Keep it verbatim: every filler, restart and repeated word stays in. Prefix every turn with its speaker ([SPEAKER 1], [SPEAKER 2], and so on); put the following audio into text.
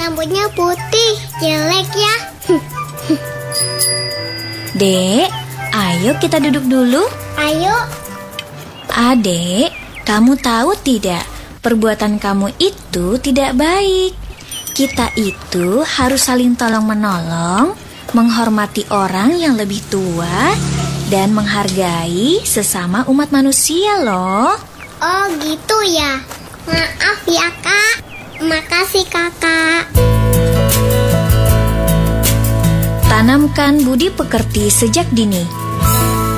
[SPEAKER 1] Rambutnya putih, jelek ya.
[SPEAKER 2] Dek, ayo kita duduk dulu.
[SPEAKER 1] Ayo.
[SPEAKER 2] Adek, kamu tahu tidak, perbuatan kamu itu tidak baik. Kita itu harus saling tolong-menolong, menghormati orang yang lebih tua, dan menghargai sesama umat manusia loh.
[SPEAKER 1] Oh gitu ya. Maaf ya kak. Makasih kakak.
[SPEAKER 2] Tanamkan budi pekerti sejak dini.